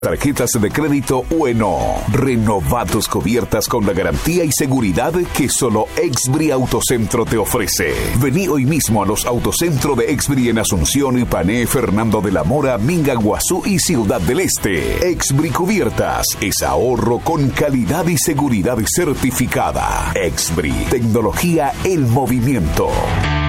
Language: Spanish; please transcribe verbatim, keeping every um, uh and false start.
tarjetas de crédito Bueno. Renova tus cubiertas con la garantía y seguridad que solo Exbri Autocentro te ofrece. Vení hoy mismo a los Autocentro de Exbri en Asunción, Ipané, Fernando de la Mora, Minga, Guazú y Ciudad del Este. Exbri Cubiertas es ahorro con calidad y seguridad certificada. Exbri, tecnología en movimiento.